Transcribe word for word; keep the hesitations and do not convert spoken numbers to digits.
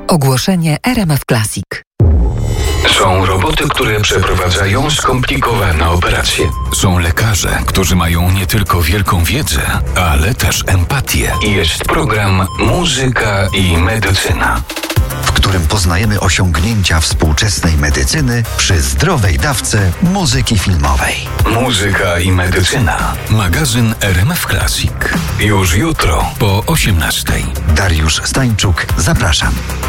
Ogłoszenie R M F Classic. Są roboty, które przeprowadzają skomplikowane operacje. Są lekarze, którzy mają nie tylko wielką wiedzę, ale też empatię. Jest program Muzyka i Medycyna, w którym poznajemy osiągnięcia współczesnej medycyny przy zdrowej dawce muzyki filmowej. Muzyka i Medycyna. Magazyn R M F Classic. Już jutro Po osiemnastej. Dariusz Stańczuk, zapraszam.